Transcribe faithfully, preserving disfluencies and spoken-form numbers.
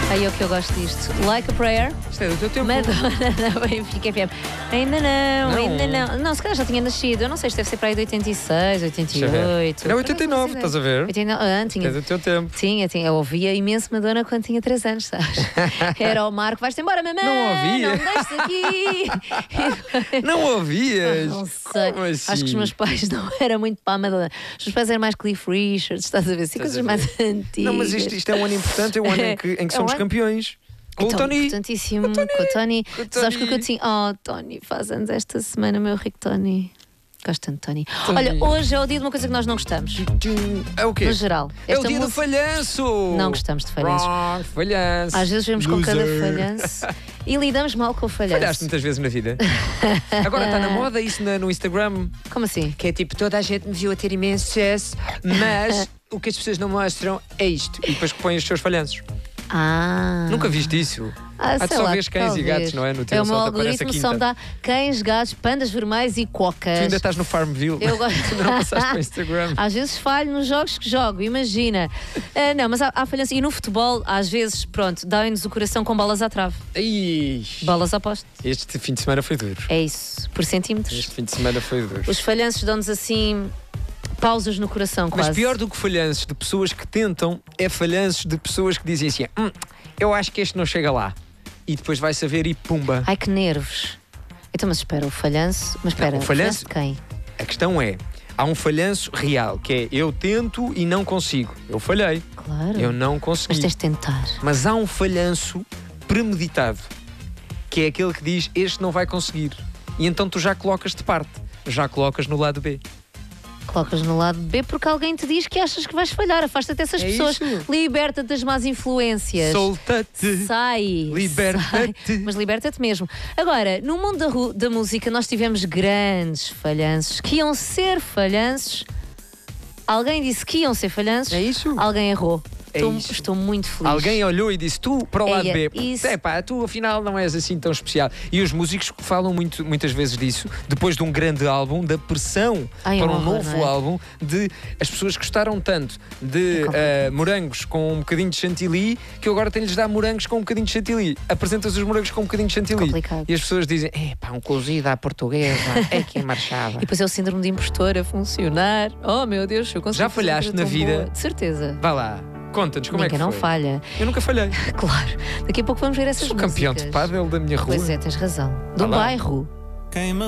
Aí é o que eu gosto disto. Like a Prayer. Isto é do teu tempo. Madonna na Benfica F M. Ainda não, Não. ainda não. Não, se calhar já tinha nascido. Eu não sei, isto deve ser para aí de oitenta e seis, oitenta e oito. Não, oitenta e nove, estás a ver? oitenta e nove, ah, tinha, É do teu tempo. tinha, tinha. Eu ouvia imenso Madonna quando tinha três anos, sabes? Era o Marco, vais-te embora, mamãe. Não ouvia. Não me deixes aqui. Não ouvias? Não sei. Como assim? Acho que os meus pais não eram muito para a Madonna. Os meus pais eram mais Cliff Richard, estás a ver? Sim, Estás coisas a ver? mais antigas. Não, mas isto, isto é um ano importante, é um ano em que, em que É somos um ano- campeões. Com Então, o Tony. importantíssimo, com o Tony. Com o Tu sabes que o que eu Tony. tinha. Oh, Tony, faz anos esta semana, meu rico Tony. Gosto tanto de Tony. Tony. Olha, hoje é o dia de uma coisa que nós não gostamos. É o quê? No geral. É o Esta dia do música- falhanço. Não gostamos de falhanços. Wrong, falhanço. Às vezes vemos com cada Loser. falhanço e lidamos mal com o falhanço. Falhaste muitas vezes na vida. Agora está na moda isso na- no Instagram. Como assim? Que é tipo, toda a gente me viu a ter imenso sucesso, mas o que as pessoas não mostram é isto. E depois que põem os seus falhanços. Ah. Nunca viste isso? Ah, Há de sei só lá, vês cães talvez. e gatos, não é? No teu É o meu só te aparece a algoritmo, só me quinta. dá cães, gatos, pandas vermelhos e cocas. Tu ainda estás no Farmville. Eu gosto. Tu não passaste para o Instagram. Às vezes falho nos jogos que jogo, imagina. Ah, não, mas há, há falhança. E no futebol, às vezes, pronto, dá-nos o coração com bolas à trave. Ai, Bolas ao poste. este fim de semana foi duro. É isso, por centímetros. Este fim de semana foi duro. Os falhanços dão-nos assim pausas no coração, Mas quase. pior do que falhanços de pessoas que tentam é falhanços de pessoas que dizem assim: hum, eu acho que este não chega lá. E depois vai saber e pumba. Ai, que nervos. Então, mas espera, o falhanço. Mas espera, Não, o falhanço- de quem? A questão é: há um falhanço real, que é eu tento e não consigo. Eu falhei, Claro. eu não Mas consegui. tens de tentar. Mas há um falhanço premeditado, que é aquele que diz: este não vai conseguir. E então tu já colocas de parte, já colocas no lado B. Colocas no lado B porque alguém te diz que achas que vais falhar. Afasta-te dessas É pessoas. isso. Liberta-te das más influências. Solta-te. Sai. Liberta-te. sai. Mas liberta-te mesmo. Agora, no mundo da, ru- da música, nós tivemos grandes falhanços que iam ser falhanços. Alguém disse que iam ser falhanços. É isso? Alguém errou. É estou, isso. estou muito feliz. Alguém olhou e disse: tu para o lado Eia, B. isso. É pá, tu afinal não és assim tão especial. E os músicos falam muito, muitas vezes disso, depois de um grande álbum, da pressão Ai, é para um um horror, novo não é? álbum, de as pessoas gostaram tanto de É complicado. eh, morangos com um bocadinho de chantilly que eu agora tenho de lhes dar morangos com um bocadinho de chantilly. Apresentas os morangos com um bocadinho de chantilly. Complicado. E as pessoas dizem: é pá, um cozido à portuguesa, é que é marchada. E depois é o síndrome de impostor a funcionar. Oh meu Deus, eu consigo Já fazer uma falhaste coisa na tão vida? boa. De certeza. Vá lá, conta-nos como Ninguém é que não foi. falha. Eu nunca falhei. Claro. Daqui a pouco vamos ver essas Sou músicas. campeão de pádel da minha rua. Pois é, tens razão. Do Vá lá. bairro. Queima